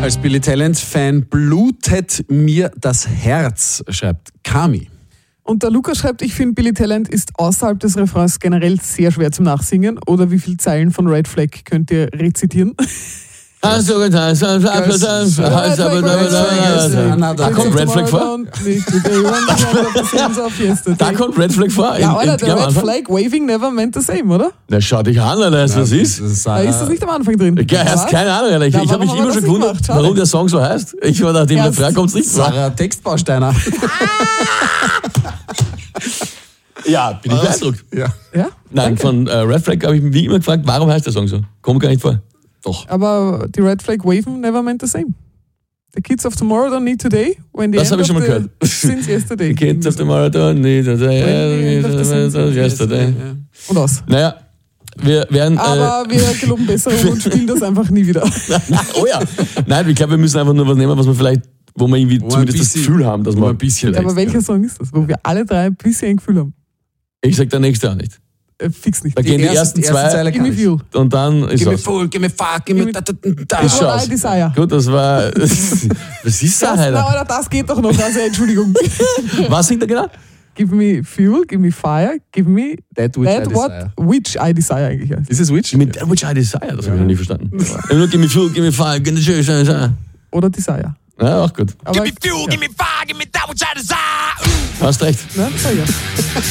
Als Billy Talent-Fan blutet mir das Herz, schreibt Kami. Und der Lukas schreibt, ich finde, Billy Talent ist außerhalb des Refrains generell sehr schwer zum Nachsingen. Oder wie viele Zeilen von Red Flag könnt ihr rezitieren? Da kommt Red Flag vor? Da kommt Red Flag vor? Ja, Alter, der Red Flag waving never meant the same, oder? Na, schau dich an, Alter, was ist? Ist das nicht am Anfang drin? Ja, hast keine Ahnung, Alter. Ich habe mich immer schon gewundert, warum der Song so heißt. Ich war nach dem Refrain kommt es nicht vor. Sarah Textbausteiner. Ja, bin ich beeindruckt. Ja. Nein, von Red Flag habe ich mich wie immer gefragt, warum heißt der Song so? Kommt gar nicht vor. Doch. Aber die Red Flag waven never meant the same. The kids of tomorrow don't need today. When the Das habe ich schon mal gehört. Since yesterday. The kids of tomorrow don't need today. Yesterday. Und aus. Naja, wir werden... Aber wir geloben Besserung und spielen das einfach nie wieder. Oh ja. Nein, ich glaube, wir müssen einfach nur was nehmen, was wir vielleicht, wo wir irgendwie zumindest das Gefühl haben, dass wir ein bisschen... Aber welcher Song ist das, wo wir alle drei ein bisschen ein Gefühl haben? Ich sag der nächste auch nicht. Fix nicht. Da gehen die ersten zwei Give me fuel. und dann ist Give me es. full, give me fuck, give me da. Ist schon I aus. desire. Gut, das war... Was ist das, Alter? Alter, das geht doch noch. Also, Entschuldigung. Was singt er genau? Give me fuel, give me fire, give me That which I desire. Which I desire eigentlich heißt. Ist es which? Mit Which I Desire, das habe ich noch nie verstanden. Nur Give me fuel, give me fire, give me desire. Oder desire. Ja, auch gut. Aber, Give me fuel, give me fire, give me that which I desire. Hast recht. Ne? So, ja.